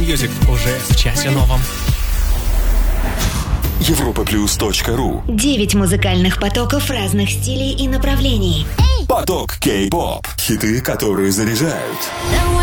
Music уже в часе новом. Европаплюс.ру. 9 музыкальных потоков разных стилей и направлений. Поток Кей-поп. Хиты, которые заряжают.